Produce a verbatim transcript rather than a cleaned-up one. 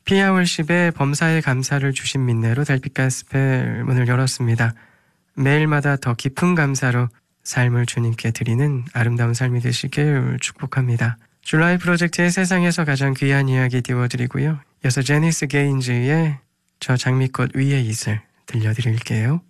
피아월십의 범사에 감사를 주신 민내로 달빛 가스펠 문을 열었습니다. 매일마다 더 깊은 감사로 삶을 주님께 드리는 아름다운 삶이 되시길 축복합니다. 줄라이 프로젝트의 세상에서 가장 귀한 이야기 띄워드리고요. 이어서 제니스 게인즈의 저 장미꽃 위에 이슬 들려드릴게요.